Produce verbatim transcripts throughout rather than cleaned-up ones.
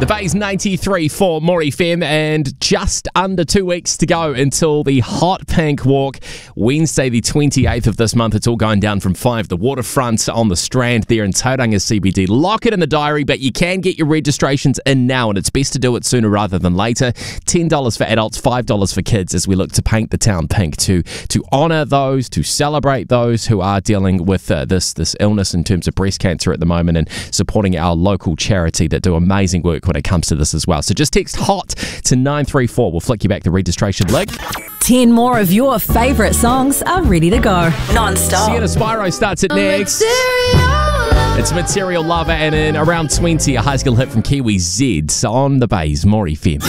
The Bay's ninety-three for More F M, and just under two weeks to go until the Hot Pink Walk, Wednesday the twenty-eighth of this month. It's all going down from five. The waterfront on the Strand there in Tauranga C B D. Lock it in the diary, but you can get your registrations in now, and it's best to do it sooner rather than later. ten dollars for adults, five dollars for kids, as we look to paint the town pink to to honour those, to celebrate those who are dealing with uh, this, this illness in terms of breast cancer at the moment, and supporting our local charity that do amazing work when it comes to this as well. So just text HOT to nine three four. We'll flick you back the registration link. ten more of your favourite songs are ready to go. Non-stop. Sienna Spyro starts it next. It's Material Lover, and in around twenty, a high school hit from Kiwi Z on the Bay's More F M.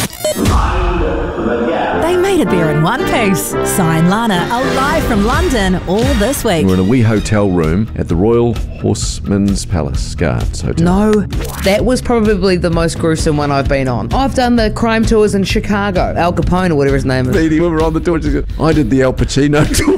They made it there in one piece. Sai and Lana are live from London all this week. We're in a wee hotel room at the Royal Horseman's Palace Guards Hotel. No, that was probably the most gruesome one I've been on. I've done the crime tours in Chicago. Al Capone or whatever his name is. When we were on the tour, she said, I did the Al Pacino tour.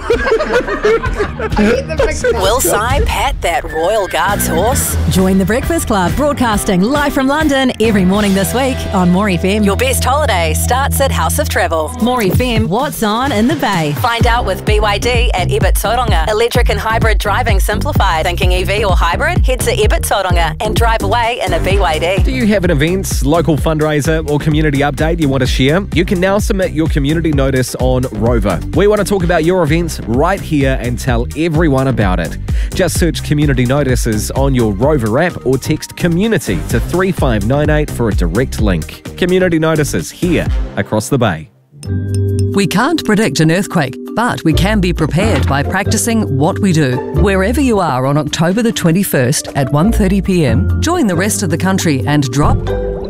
Will Sai pat that Royal Guards horse? Join the Breakfast Club, broadcasting live from London every morning this week on More F M. Your best holiday starts at House of Travel. More F M, what's on in the Bay? Find out with B Y D at Ebert Tauranga. Electric and hybrid driving simplified. Thinking E V or hybrid? Head to Ebert Tauranga and drive away in a B Y D. Do you have an event, local fundraiser or community update you want to share? You can now submit your community notice on Rover. We want to talk about your event right here and tell everyone about it. Just search community notices on your Rover app or text community to three five nine eight for a direct link. Community notices here across the Bay. We can't predict an earthquake, but we can be prepared by practicing what we do. Wherever you are on October the twenty-first at one thirty p m, join the rest of the country and drop,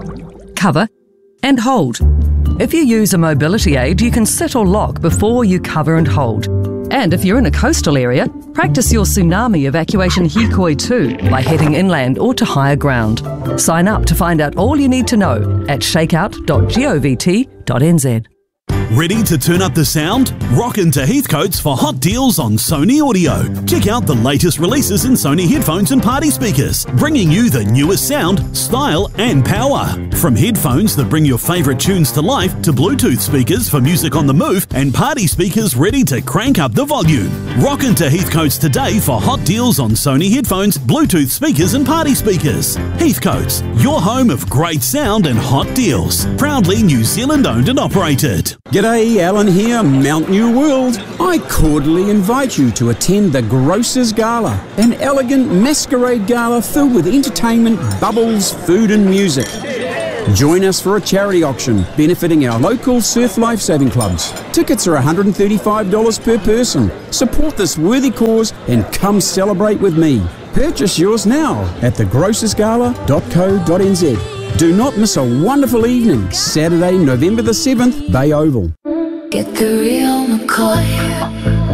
cover and hold. If you use a mobility aid, you can sit or lock before you cover and hold. And if you're in a coastal area, practice your tsunami evacuation hikoi too by heading inland or to higher ground. Sign up to find out all you need to know at shakeout dot govt dot n z. Ready to turn up the sound? Rock into Heathcote's for hot deals on Sony Audio. Check out the latest releases in Sony headphones and party speakers, bringing you the newest sound, style and power. From headphones that bring your favourite tunes to life, to Bluetooth speakers for music on the move, and party speakers ready to crank up the volume. Rock into Heathcote's today for hot deals on Sony headphones, Bluetooth speakers and party speakers. Heathcote's, your home of great sound and hot deals. Proudly New Zealand owned and operated. G'day, Alan here, Mount New World. I cordially invite you to attend the Grocers Gala, an elegant masquerade gala filled with entertainment, bubbles, food and music. Join us for a charity auction benefiting our local surf lifesaving clubs. Tickets are one hundred thirty-five dollars per person. Support this worthy cause and come celebrate with me. Purchase yours now at the grocers gala dot co dot n z. Do not miss a wonderful evening, Saturday, November the seventh, Bay Oval. Get the real McCoy.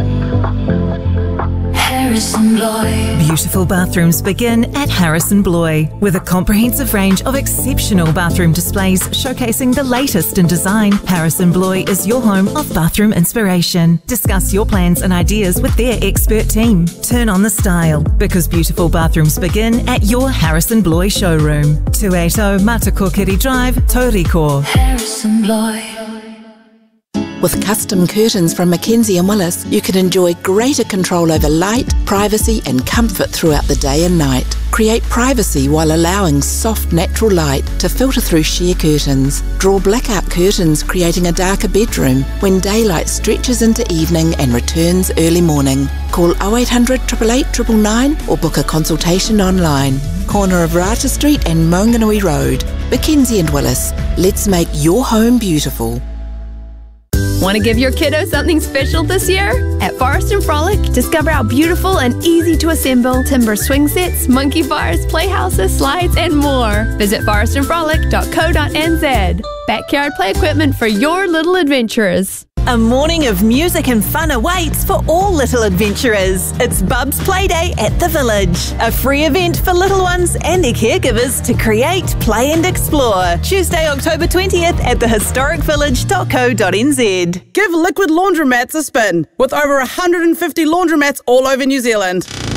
Harrison Bloy. Beautiful bathrooms begin at Harrison Bloy, with a comprehensive range of exceptional bathroom displays showcasing the latest in design. Harrison Bloy is your home of bathroom inspiration. Discuss your plans and ideas with their expert team. Turn on the style, because beautiful bathrooms begin at your Harrison Bloy showroom. two eighty Matakokiri Drive, Tauriko. Harrison Bloy. With custom curtains from Mackenzie and Willis, you can enjoy greater control over light, privacy and comfort throughout the day and night. Create privacy while allowing soft natural light to filter through sheer curtains. Draw blackout curtains, creating a darker bedroom when daylight stretches into evening and returns early morning. Call oh eight hundred, eight eight eight, nine nine nine or book a consultation online. Corner of Rata Street and Maunganui Road. Mackenzie and Willis. Let's make your home beautiful. Want to give your kiddo something special this year? At Forest and Frolic, discover our beautiful and easy to assemble timber swing sets, monkey bars, playhouses, slides, and more. Visit forest and frolic dot co dot n z. Backyard play equipment for your little adventurers. A morning of music and fun awaits for all little adventurers. It's Bub's Playday at the Village, a free event for little ones and their caregivers to create, play and explore. Tuesday, October twentieth at the historic village dot co dot n z. Give Liquid Laundromats a spin, with over one hundred fifty laundromats all over New Zealand.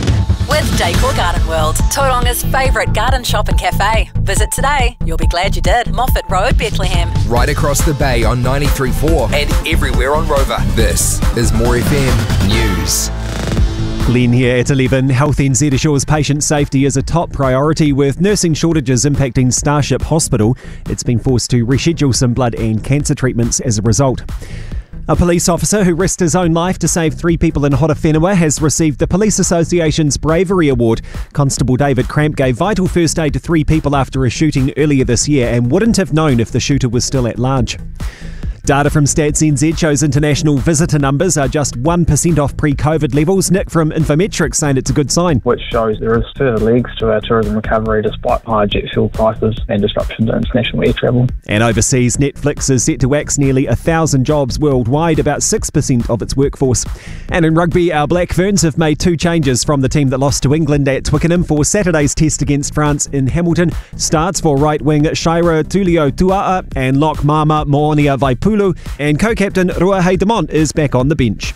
with Decor Garden World, Tauranga's favourite garden shop and cafe. Visit today. You'll be glad you did. Moffat Road, Bethlehem. Right across the bay on ninety-three point four and everywhere on Rover. This is More F M News. Glenn here at eleven. Health N Z assures patient safety is a top priority with nursing shortages impacting Starship Hospital. It's been forced to reschedule some blood and cancer treatments as a result. A police officer who risked his own life to save three people in Horowhenua has received the Police Association's Bravery Award. Constable David Cramp gave vital first aid to three people after a shooting earlier this year and wouldn't have known if the shooter was still at large. Data from Stats N Z shows international visitor numbers are just one percent off pre-COVID levels. Nick from Infometrics saying it's a good sign. Which shows there is further legs to our tourism recovery despite high jet fuel prices and disruption to international air travel. And overseas, Netflix is set to axe nearly one thousand jobs worldwide, about six percent of its workforce. And in rugby, our Black Ferns have made two changes from the team that lost to England at Twickenham for Saturday's test against France in Hamilton. Starts for right wing Shaira Tulio Tua'a and lock Mama Moonia Vaipulu. And co-captain Ruahei Demont is back on the bench.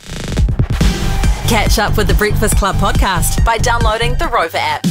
Catch up with the Breakfast Club podcast by downloading the Rover app.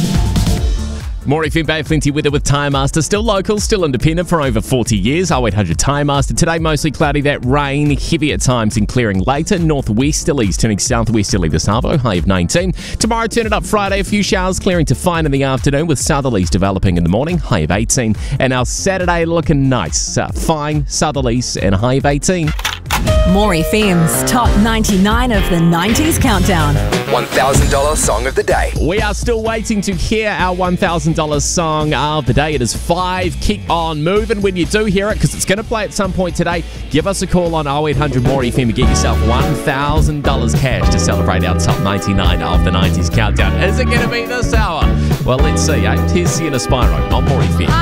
More F M Bay Plenty weather with Tyre Master. Still local, still independent for over forty years. oh eight hundred Tyre Master. Today mostly cloudy, that rain, heavy at times and clearing later. Northwesterlies turning southwesterly this arvo, high of nineteen. Tomorrow turn it up Friday, a few showers clearing to fine in the afternoon with southerlies developing in the morning, high of eighteen. And our Saturday looking nice, uh, fine southerlies and a high of eighteen. More F M's top ninety-nine of the nineties countdown. one thousand dollars song of the day. We are still waiting to hear our one thousand dollars song of the day. It is five. Keep on moving when you do hear it, because it's going to play at some point today. Give us a call on oh eight hundred more F M and get yourself one thousand dollars cash to celebrate our top ninety-nine of the nineties countdown. Is it going to be this hour? Well, let's see. Eh? Here's Sienna Spyro on More F M.